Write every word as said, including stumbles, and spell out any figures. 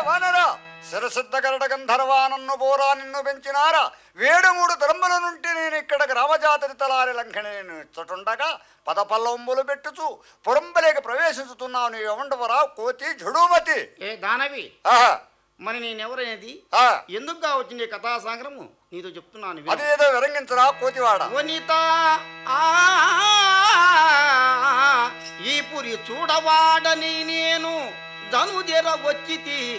వానరా శిరసిద్ధ గరడ గంధర్వా నన్ను బోరా నిన్ను పెంచినారా వేడు మూడు తరంబుల నుండి నేను ఇక్కడ గ్రామజాతరి తలారి లంఘని ఇచ్చటుండగా పద పల్లవంబులు పెట్టుచు పురంబలేక ప్రవేశించుతున్నావు నీ ఎవండవరా కోతి జుడుమతి ఏ దానవి ఆహా మరి నేనెవరనేది ఆ ఎందుకు కావచ్చు నీ కథా సంగ్రము నీతో చెప్తున్నాను విను. అదేదో విరంగించరా కోతివాడ వనిత ఆ ఈ పురి చూడవాడని నేను ధనుజెర వచ్చితి